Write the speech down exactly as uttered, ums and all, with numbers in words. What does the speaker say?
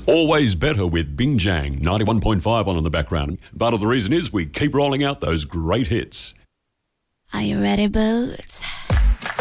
Always better with Bingjang, ninety-one point five on in the background. Part of the reason is we keep rolling out those great hits. Are you ready, Boots?